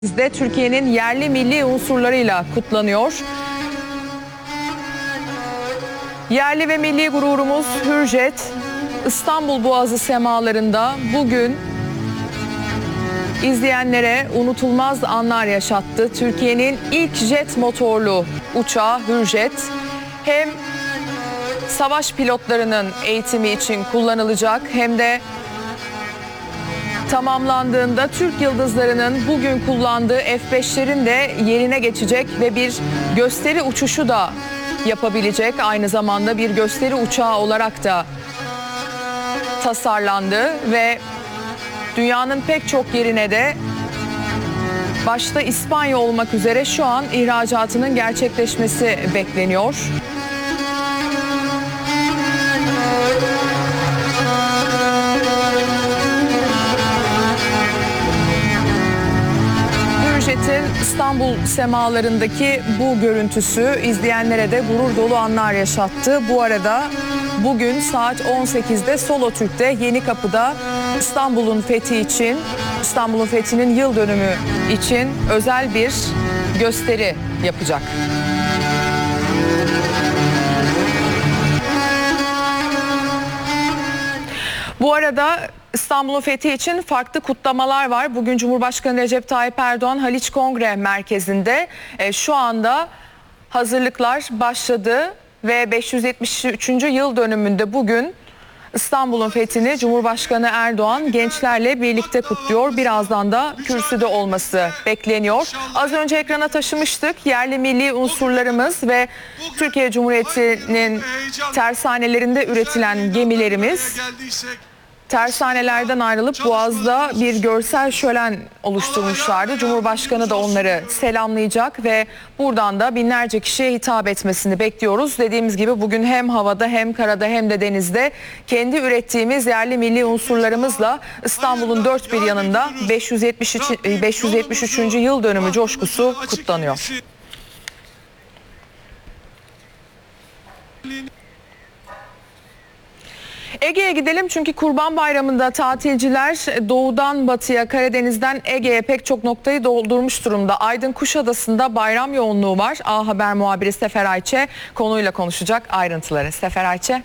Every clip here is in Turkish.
de Türkiye'nin yerli milli unsurlarıyla kutlanıyor. Yerli ve milli gururumuz Hürjet, İstanbul Boğazı semalarında bugün izleyenlere unutulmaz anlar yaşattı. Türkiye'nin ilk jet motorlu uçağı Hürjet hem savaş pilotlarının eğitimi için kullanılacak hem de tamamlandığında Türk yıldızlarının bugün kullandığı F-5'lerin de yerine geçecek ve bir gösteri uçuşu da yapabilecek. Aynı zamanda bir gösteri uçağı olarak da tasarlandı ve dünyanın pek çok yerine de başta İspanya olmak üzere şu an ihracatının gerçekleşmesi bekleniyor. Hürjet'in İstanbul semalarındaki bu görüntüsü izleyenlere de gurur dolu anlar yaşattı. Bu arada bugün saat 18'de Solo Türk'te Yenikapı'da İstanbul'un fethi için, İstanbul'un fethinin yıl dönümü için özel bir gösteri yapacak. Bu arada İstanbul'un fethi için farklı kutlamalar var. Bugün Cumhurbaşkanı Recep Tayyip Erdoğan Haliç Kongre Merkezi'nde şu anda hazırlıklar başladı ve 573. yıl dönümünde bugün İstanbul'un fethini Cumhurbaşkanı Erdoğan gençlerle birlikte kutluyor. Birazdan da kürsüde olması bekleniyor. Az önce ekrana taşımıştık. Yerli milli unsurlarımız ve Türkiye Cumhuriyeti'nin tersanelerinde üretilen gemilerimiz tersanelerden ayrılıp Boğaz'da bir görsel şölen oluşturmuşlardı. Cumhurbaşkanı da onları selamlayacak ve buradan da binlerce kişiye hitap etmesini bekliyoruz. Dediğimiz gibi bugün hem havada hem karada hem de denizde kendi ürettiğimiz yerli milli unsurlarımızla İstanbul'un dört bir yanında 573. yıl dönümü coşkusu kutlanıyor. Ege'ye gidelim çünkü Kurban Bayramı'nda tatilciler doğudan batıya, Karadeniz'den Ege'ye pek çok noktayı doldurmuş durumda. Aydın Kuşadası'nda bayram yoğunluğu var. A Haber muhabiri Sefer Ayçe konuyla konuşacak ayrıntıları. Sefer Ayçe.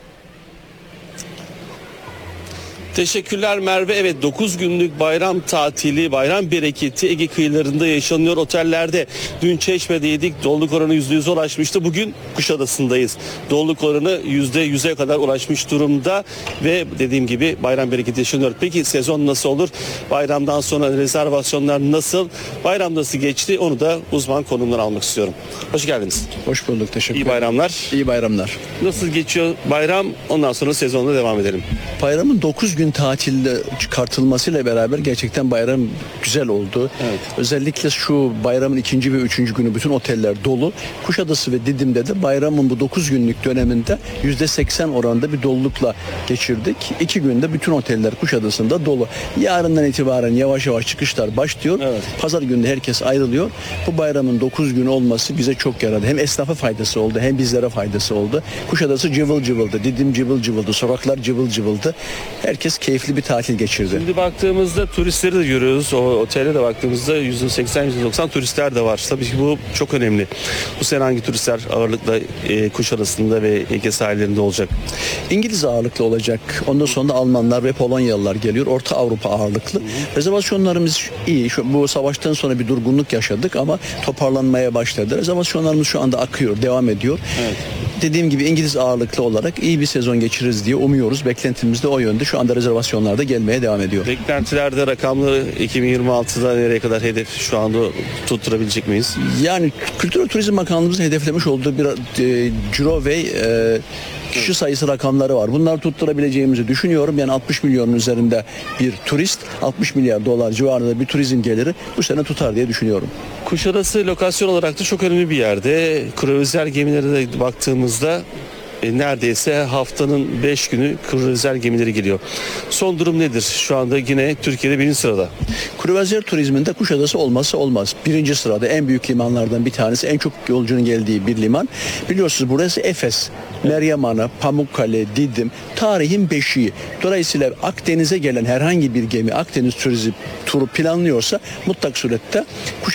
Teşekkürler Merve. Evet, 9 günlük bayram tatili, bayram bereketi Ege kıyılarında yaşanıyor. Otellerde dün Çeşme'deydik. Doluluk oranı %100'e ulaşmıştı. Bugün Kuşadası'ndayız. Doluluk oranı %100'e kadar ulaşmış durumda ve dediğim gibi bayram bereketi yaşanıyor. Peki sezon nasıl olur? Bayramdan sonra rezervasyonlar nasıl? Bayram nasıl geçti? Onu da uzman konumdan almak istiyorum. Hoş geldiniz. Hoş bulduk. Teşekkür ederim. İyi bayramlar. İyi bayramlar. Nasıl geçiyor bayram? Ondan sonra sezonla devam edelim. Bayramın 9 gün tatilde çıkartılmasıyla beraber gerçekten bayram güzel oldu. Evet. Özellikle şu bayramın 2. ve 3. günü bütün oteller dolu. Kuşadası ve Didim'de de bayramın bu 9 günlük döneminde %80 oranında bir dolulukla geçirdik. 2 günde bütün oteller Kuşadası'nda dolu. Yarından itibaren yavaş yavaş çıkışlar başlıyor. Evet. Pazar günü herkes ayrılıyor. Bu bayramın 9 gün olması bize çok yaradı. Hem esnafa faydası oldu hem bizlere faydası oldu. Kuşadası cıvıl cıvıldı. Didim cıvıl cıvıldı. Sokaklar cıvıl cıvıldı. Herkes keyifli bir tatil geçirdi. Şimdi baktığımızda turistleri de görüyoruz. O otele de baktığımızda %80-%90 turistler de var. Tabii ki bu çok önemli. Bu sene hangi turistler ağırlıkla Kuşadası'nda ve Ege sahillerinde olacak? İngiliz ağırlıklı olacak. Ondan sonra da Almanlar ve Polonyalılar geliyor. Orta Avrupa ağırlıklı. Rezervasyonlarımız iyi. Bu savaştan sonra bir durgunluk yaşadık ama toparlanmaya başladı. Rezervasyonlarımız şu anda akıyor, devam ediyor. Evet. Dediğim gibi İngiliz ağırlıklı olarak iyi bir sezon geçiririz diye umuyoruz. Beklentimiz de o yönde. Şu anda rezervasyonlarda gelmeye devam ediyor. Beklentilerde rakamları 2026'da nereye kadar hedef şu anda tutturabilecek miyiz? Yani Kültür ve Turizm Bakanlığımızın hedeflemiş olduğu bir ciro ve kişi sayısı rakamları var. Bunları tutturabileceğimizi düşünüyorum. Yani 60 milyonun üzerinde bir turist, 60 milyar dolar civarında bir turizm geliri bu sene tutar diye düşünüyorum. Kuşadası lokasyon olarak da çok önemli bir yerde. Kruvazör gemilere de baktığımızda neredeyse haftanın 5 günü kruvazer gemileri geliyor. Son durum nedir? Şu anda yine Türkiye'de 1. sırada. Kruvazer turizminde Kuşadası olmazsa olmaz. 1. sırada en büyük limanlardan bir tanesi, en çok yolcunun geldiği bir liman. Biliyorsunuz burası Efes, Meryem Ana, Pamukkale, Didim, tarihin beşiği. Dolayısıyla Akdeniz'e gelen herhangi bir gemi Akdeniz turizm turu planlıyorsa mutlak surette